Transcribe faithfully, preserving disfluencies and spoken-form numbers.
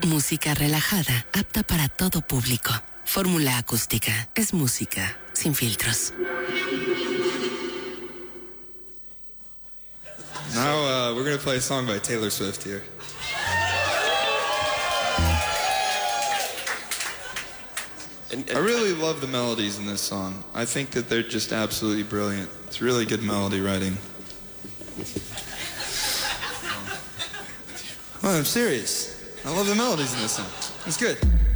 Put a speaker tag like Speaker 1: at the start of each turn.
Speaker 1: Música relajada, apta para todo público. Fórmula Acústica. Es música sin filtros.
Speaker 2: Now uh, we're going to play a song by Taylor Swift here. And, and I really love the melodies in this song. I think that they're just absolutely brilliant. It's really good melody writing. Oh, I'm serious. I love the melodies in this song. It's good.